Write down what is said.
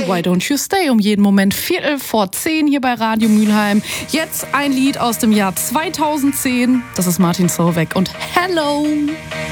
Why Don't You Stay um jeden Moment 10:15 hier bei Radio Mülheim. Jetzt ein Lied aus dem Jahr 2010. Das ist Martin Solveig und Hello.